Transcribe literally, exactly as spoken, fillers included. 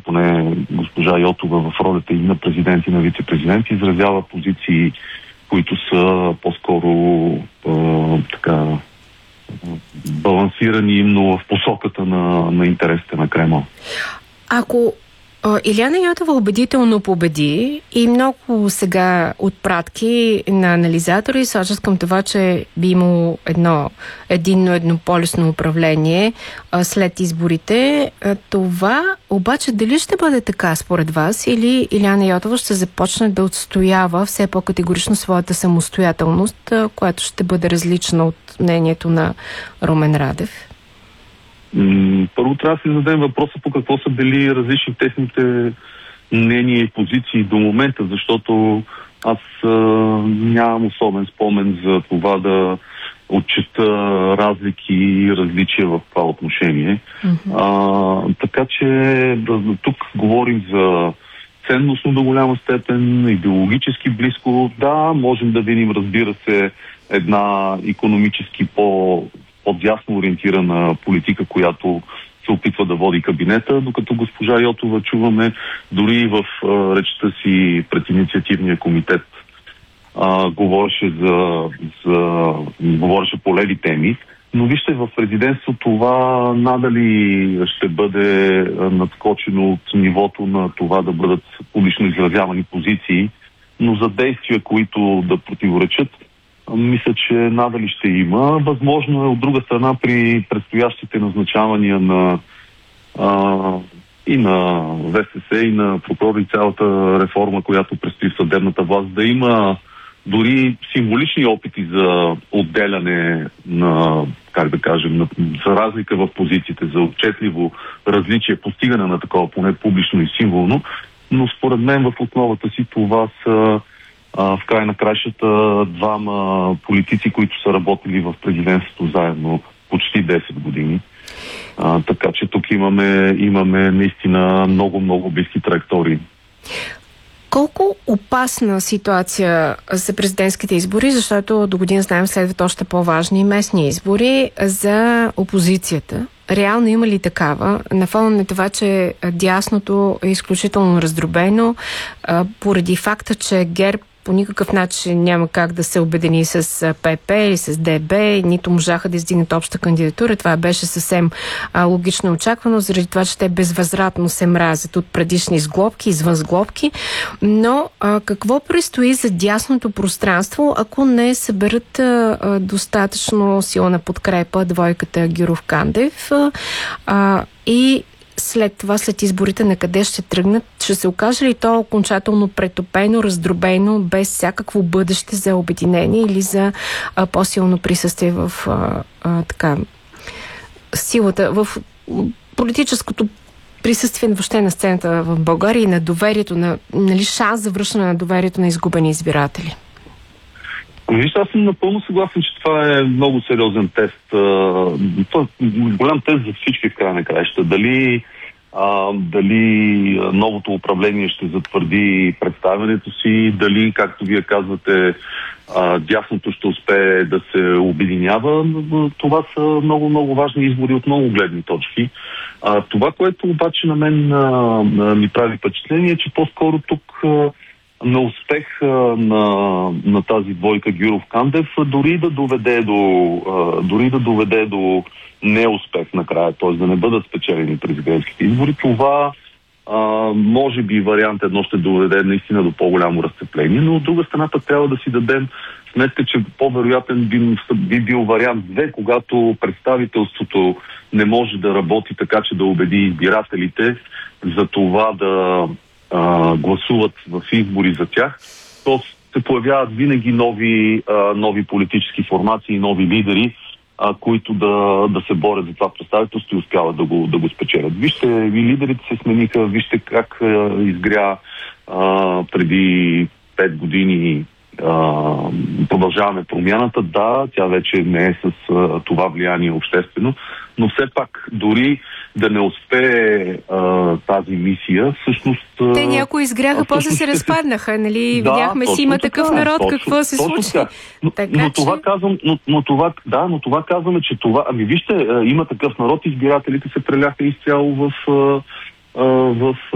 поне госпожа Йотова в ролята и на президент и на вице-президент изразява позиции, които са по-скоро а, така балансирани, но в посоката на, на интересите на Кремъл. Ако Илияна Йотова убедително победи и много сега отпратки на анализатори сочат към това, че би имало едно единно еднополюсно управление а, след изборите. А, това обаче дали ще бъде така според вас или Илияна Йотова ще започне да отстоява все по-категорично своята самостоятелност, а, която ще бъде различна от мнението на Румен Радев? Първо трябва да си зададем въпроса по какво са били различни техните мнения и позиции до момента, защото аз а, нямам особен спомен за това да отчета разлики и различия в това отношение. Mm-hmm. А, така че да, тук говорим за ценностно до голяма степен, идеологически близко. Да, можем да видим, разбира се, една икономически по по-дясно ориентирана политика, която се опитва да води кабинета, докато госпожа Йотова чуваме дори в а, речта си пред инициативния комитет а, говореше за, за говореше по леви теми, но вижте, в президентство това надали ще бъде надскочено от нивото на това да бъдат публично изразявани позиции, но за действия, които да противоречат, мисля, че надали ще има. Възможно е от друга страна при предстоящите назначавания на а, и на ВСС, и на прокурори, цялата реформа, която предстои в съдебната власт, да има дори символични опити за отделяне на, как да кажем, на, за разлика в позициите, за отчетливо различие, постигане на такова поне публично и символно, но според мен в основата си това са в край на кращата двама политици, които са работили в президентството заедно почти десет години. А, така че тук имаме, имаме наистина много-много близки траектории. Колко опасна ситуация за президентските избори, защото до година знаем следват още по-важни местни избори за опозицията? Реално има ли такава? На фона на това, че дясното е изключително раздробено, поради факта, че ГЕРБ по никакъв начин няма как да се обедини с ПП или с ДБ, нито можаха да издигнат обща кандидатура. Това беше съвсем а, логично очаквано, заради това, че те безвъзвратно се мразят от предишни сглобки, извън сглобки. Но а, какво предстои за дясното пространство, ако не съберат а, а, достатъчно силна подкрепа двойката Гюров-Кандев а, и след това, след изборите, на къде ще тръгнат? Ще се окаже ли то окончателно претопено, раздробено, без всякакво бъдеще за обединение или за а, по-силно присъствие в а, а, така силата, в политическото присъствие въобще на сцената в България и на доверието, на, нали, шанс за връщане на доверието на изгубени избиратели? Вижте, аз съм напълно съгласен, че това е много сериозен тест. Това е голям тест за всички в края на краища. Дали, а, дали новото управление ще затвърди представянето си, дали, както вие казвате, а, дясното ще успее да се обединява. Това са много-много важни избори от много гледни точки. А, това, което обаче на мен а, а, ми прави впечатление, е, че по-скоро тук а, на успех а, на, на тази двойка Гюров-Кандев дори да доведе до а, дори да доведе до неуспех накрая, т.е. да не бъдат спечелени президентските избори, това а, може би вариант едно ще доведе наистина до по-голямо разцепление, но от друга страна пък трябва да си дадем сметка, че по-вероятен би, би бил вариант две, когато представителството не може да работи така, че да убеди избирателите за това да а, гласуват в избори за тях, то се появяват винаги нови, а, нови политически формации, нови лидери, а, които да, да се борят за това представителство и успяват да го, да го спечелят. Вижте, и лидерите се смениха, вижте как а, изгря а, преди пет години а, продължаваме промяната. Да, тя вече не е с а, това влияние обществено, но все пак дори да не успее а, тази мисия, всъщност... Те някои изгряха, после се разпаднаха, нали? Да, видяхме си има такъв народ, точно, какво се случи. Но, така, но, че... това казвам, но, но това, да, но това казваме, че това... Ами вижте, има такъв народ, избирателите се преляха изцяло в... в